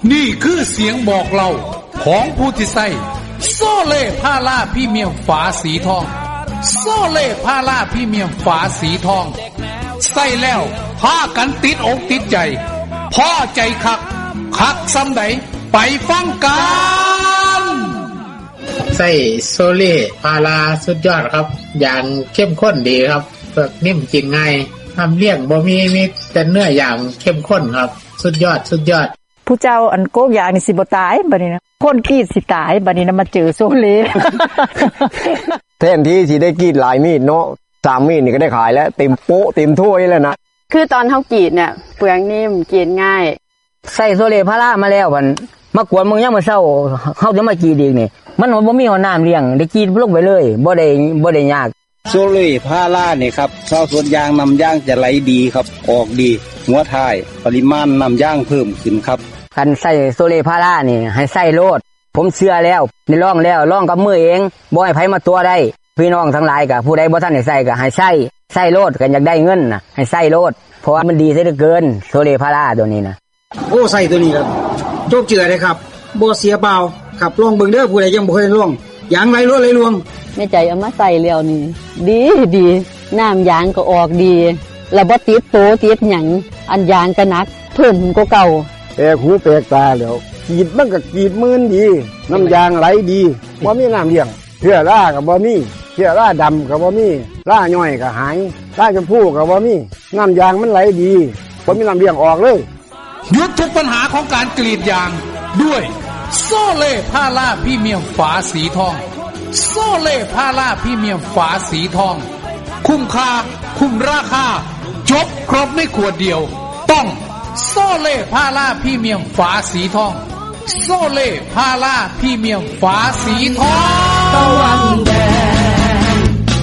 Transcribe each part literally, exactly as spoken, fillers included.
นี่คือเสียงบอกเล่าของผู้ที่ใส่โซเล่พาราพรีเมียมฝาสีทองโซเล่พาราพรีเมียมฝาสีทองใส่แล้วพากันติดอกติดใจพอใจคักคักซ้ำใดไปฟังกันใส่โซเล่พาราสุดยอดครับอย่างเข้มข้นดีครับเปลือกนิ่มกินง่ายทำเลี้ยงบ่มีมีแต่เนื้ออย่างเข้มข้นครับสุดยอดสุดยอดผู้เจ้าอันโกกอย่างนี่สิบ่ตายบัดนี้นะคนกรีดสิตายบัดนี้นะมาเจอโซเล่แทนที่สิได้กรีดหลายมีดเนาะสามมีดนี่ก็ได้ขายแล้วเต็มโป๊ะเต็มถ้วยแล้วนะคือตอนเฮากรีดเนี่ยเปลือกนิ่มกรีดง่ายใส่โซเล่พารามาแล้วมันมากวนมึงยังมาเศร้าเฮาจะมากรีดอีกนี่มันบ่มีน้ำเลี้ยงได้กรีดลงไปเลยบ่ได้บ่ได้ยากโซเล่พาราเนี่ยครับชาวสวนยางนำยางจะไหลดีครับออกดีหัวท้ายปริมาณนำยางเพิ่มขึ้นครับคันใส่โซเล่พารานี่ให้ใส่โลดผมเชื่อแล้วได้ลองแล้วลองกับมือเองบ่ให้ไผมาตัวได้พี่น้องทั้งหลายก็ผู้ใดบ่ทันได้ใส่ก็ให้ใส่ใส่โลดกันอยากได้เงินน่ะให้ใส่โลดเพราะว่ามันดีซะเหลือเกินโซเล่พาราตัวนี้นะโอ้ใส่ตัวนี้ครับโชคเจือเลยครับบ่เสียเปล่าครับลองเบิ่งเด้อผู้ใดยังบ่เคยลองยางไหลรวดไหลรวงแม่ใจเอามาใส่แล้วนี่ดีดีน้ำยางก็ออกดีแล้วบ่ติดโตติดหยังอันยางก็หนักเพิ่มกว่าเก่าแปลกหูแปลกตาแล้วกรีดมันก็กรีดมื่นดีน้ำยางไหลดีบ่มีน้ำเลี้ยงเชื้อราก็บ่มีเชื้อราดำก็บ่มีราย่อยก็หายราชมพูก็บ่มีน้ำยางมันไหลดีบ่มีน้ำเลี้ยงออกเลยหยุดทุกปัญหาของการกรีดยางด้วยโซเล่พาราพรีเมียมฝาสีทองโซเล่พาราพรีเมียมฝาสีทองคุ้มค่าคุ้มราคาจบครบในขวดเดียวต้องโซเล่พาราพรีเมียมฝาสีทองโซเล่พาราพรีเมียมฝาสีทองตะวันแดง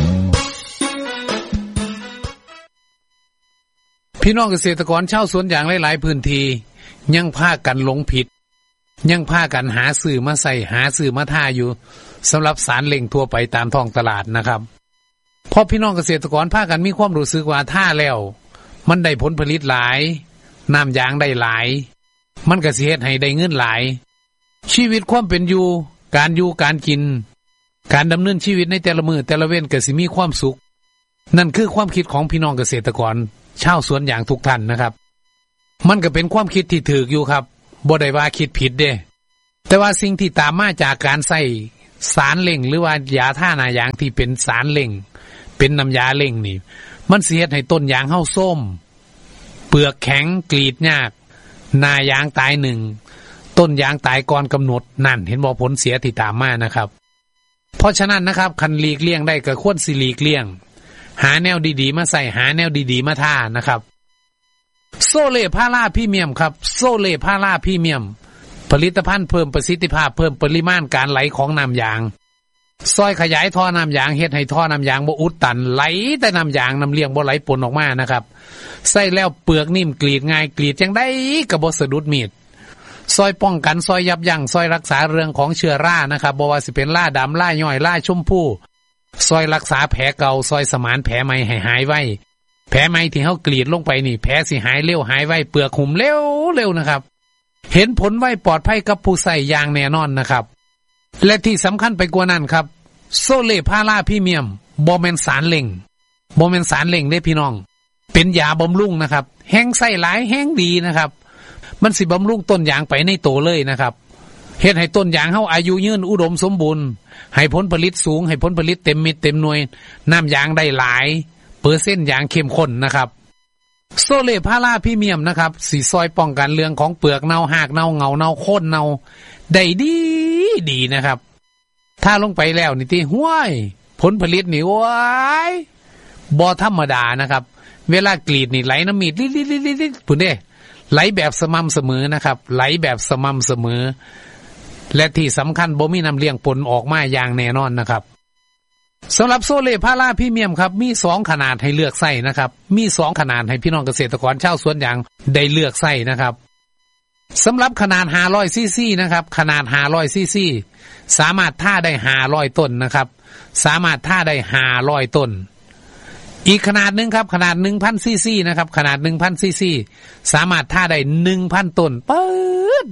พี่น้องเกษตรกรชาวสวนยางหลายๆพื้นที่ยังพากันหลงผิดยังพากันหาซื้อมาใส่หาซื้อมาท่าอยู่สำหรับสารเล่งทั่วไปตามท้องตลาดนะครับเพราะพี่น้องเกษตรกรพากันมีความรู้สึกว่าท่าแล้วมันได้ผลผลิตหลายน้ำยางได้หลายมันก็สิเฮ็ดให้ได้เงินหลายชีวิตความเป็นอยู่การอยู่การกินการดำเนินชีวิตในแต่ละมื้อแต่ละเว้นก็สิมีความสุขนั่นคือความคิดของพี่น้องเกษตรกรชาวสวนยางทุกท่านนะครับมันก็เป็นความคิดที่ถูกอยู่ครับบ่ได้ว่าคิดผิดเด้แต่ว่าสิ่งที่ตามมาจากการใส่สารเล่งหรือว่ายาท่าหน้ายางที่เป็นสารเล่งเป็นน้ำยาเล่งนี่มันสิเฮ็ดให้ต้นยางเฮาส้มเปลือกแข็งกรีดยากหน้ายางตายหนึ่งต้นยางตายก่อนกำหนดนั่นเห็นบ่ผลเสียที่ตามมานะครับเพราะฉะนั้นนะครับคันหลีกเลี่ยงได้ก็ควรสิหลีกเลี่ยงหาแนวดีๆมาใส่หาแนวดีๆมาท่านะครับโซเล่พาราพรีเมียมครับโซเล่พาราพรีเมียมผลิตภัณฑ์เพิ่มประสิทธิภาพเพิ่มปริมาณการไหลของน้ำยางซอยขยายท่อน้ำยางเฮ็ดให้ท่อน้ำยางบ่อุดตันไหลแต่น้ำยางน้ำเลี้ยงบ่ไหลปนออกมานะครับใส่แล้วเปลือกนิ่มกรีดง่ายกรีดจังได้ก็บ่สะดุดมีดซอยป้องกันซอยยับยั้งซอยรักษาเรื่องของเชื้อรานะครับบ่ว่าสิเป็นราดำราย่อยราชมพูซอยรักษาแผลเก่าซอยสมานแผลใหม่ให้หายไวแผลใหม่ที่เฮากรีดลงไปนี่แผลสิหายเร็วหายไวเปลือกหุ่มเร็วเร็วนะครับเห็นผลไวปลอดภัยกับผู้ใส่ยางแน่นอนนะครับและที่สำคัญไปกว่านั้นครับโซเล่พาราพรีเมียมบ่แม่นสารเล่งบ่แม่นสารเล่งเด้พี่น้องเป็นยาบำรุงนะครับแห้งใส่หลายแห้งดีนะครับมันสิบำรุงต้นยางไปในโตเลยนะครับเฮ็ดให้ต้นยางเฮาอายุยืนอุดมสมบูรณ์ให้ผลผลิตสูงให้ผลผลิตเต็มเม็ดเต็มหน่วยน้ำยางได้หลายเปอร์เซ็นต์ยางเข้มข้นนะครับโซเล่พาราพรีเมียมนะครับสีซอยป้องกันเรื่องของเปลือกเน่าหากเน่าเงาเน่าโค่นเน่าได้ดีดีนะครับถ้าลงไปแล้วนี่ที่ห้วยผลผลิตนี่ว้ายบ่ธรรมดานะครับเวลากรีดนี่ไหลน้ำมีดลิดๆๆๆพุ่นเด้ไหลแบบสม่ำเสมอนะครับไหลแบบสม่ำเสมอและที่สำคัญบ่มีน้ำเลี้ยงปนออกมาอย่างแน่นอนนะครับสำหรับโซเล่พาราพรีเมียมครับมีสองขนาดให้เลือกใส่นะครับมีสองขนาดให้พี่น้องเกษตรกรชาวสวนยางได้เลือกใส่นะครับสำหรับขนาดห้าร้อยซีซีนะครับขนาดห้าร้อยซีซีสามารถท่าได้ห้าร้อยต้นนะครับสามารถท่าได้ห้าร้อยต้นอีกขนาดนึงครับขนาด หนึ่งพัน ซีซีนะครับขนาด หนึ่งพัน ซีซีสามารถท่าได้ หนึ่งพัน ต้นปึ๊ดนะครับ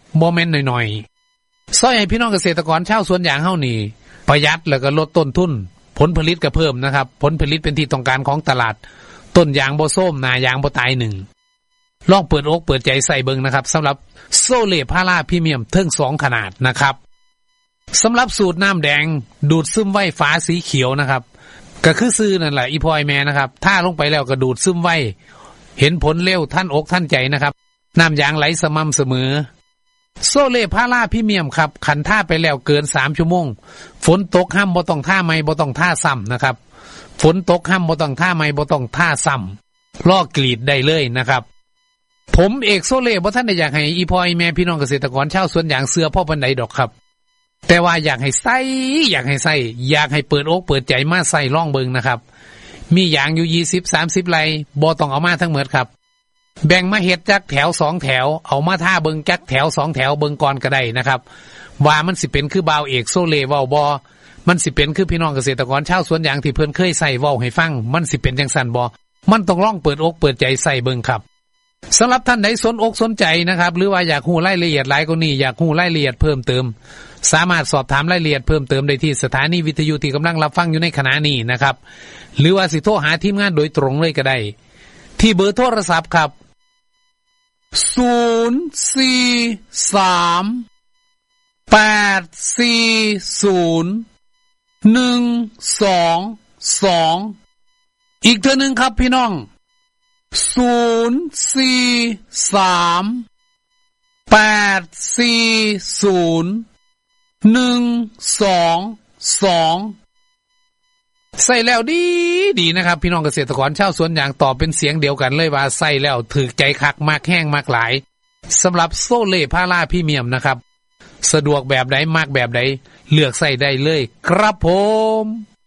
บ่แม่นน้อยๆซอยให้พี่น้องเกษตรกรชาวสวนยางเฮานี่ประหยัดแล้วก็ลดต้นทุนผลผลิตก็เพิ่มนะครับผลผลิตเป็นที่ต้องการของตลาดต้นยางบ่ส้มหน้ายางบ่ตายหนึ่งลองเปิดอกเปิดใจใส่เบิ่งนะครับสำหรับโซเล่พาราพรีเมียมเทิงสองขนาดนะครับสำหรับสูตรน้ำแดงดูดซึมไว้ฝาสีเขียวนะครับก็คือซื้อนั่นแหละอีพอยแม่นะครับถ้าลงไปแล้วก็ดูดซึมไว้เห็นผลเร็วท่านอกท่านใจนะครับน้ำยางไหลสม่ำเสมอโซเล่พาราพรีเมียมครับขันท่าไปแล้วเกินสามชั่วโมงฝนตกห้ามบ่ต้องท่าไม้บ่ต้องท่าซ้ำนะครับฝนตกห้ามบ่ต้องท่าไม้บ่ต้องท่าซ้ำลอกกรีดได้เลยนะครับผมเอกโซเล่บ่ท่านได้อยากให้อีพอยแม่พี่น้องเกษตรกรชาวสวนยางเสือพ่อปานใดดอกครับแต่ว่าอยากให้ใส่อยากให้ใส่อยากให้เปิดอกเปิดใจมาใส่ล่องเบิงนะครับมียางอยู่ยี่สิบ สามสิบไร่บ่ต้องเอามาทั้งหมดครับแบ่งมาเฮ็ดจักแถวสองแถวเอามาท่าเบิงจักแถวสองแถวเบิงก่อนก็ได้นะครับว่ามันสิเป็นคือบ่าวเอกโซเล่เว้าบ่มันสิเป็นคือพี่น้องเกษตรกรชาวสวนยางที่เพิ่นเคยใส่เว้าให้ฟังมันสิเป็นจังซั่นบ่มันต้องลองเปิดอกเปิดใจใส่เบิงครับสำหรับท่านใดสนอกสนใจนะครับหรือว่าอยากรู้รายละเอียดหลายกว่านี้อยากรู้รายละเอียดเพิ่มเติมสามารถสอบถามรายละเอียดเพิ่มเติมได้ที่สถานีวิทยุที่กำลังรับฟังอยู่ในขณะนี้นะครับหรือว่าสิโทรหาทีมงานโดยตรงเลยก็ได้ที่เบอร์โทรศัพท์ครับศูนย์ สี่ สาม แปด สี่ ศูนย์ หนึ่ง สอง สองอีกเทื่อนึงครับพี่น้องศูนย์ สี่ สาม แปด สี่ ศูนย์ หนึ่ง สอง สองใส่แล้วดีดีนะครับพี่น้องเกษตรกรชาวสวนยางตอบเป็นเสียงเดียวกันเลยว่าใส่แล้วถึกใจคักมากแห้งมากหลายสำหรับโซเล่พาราพรีเมียมนะครับสะดวกแบบใดมากแบบใดเลือกใส่ได้เลยครับผม